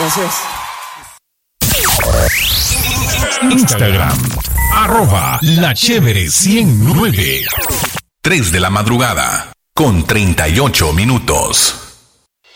Eso es. Instagram, @lachévere109. 3 de la madrugada, con 38 minutos.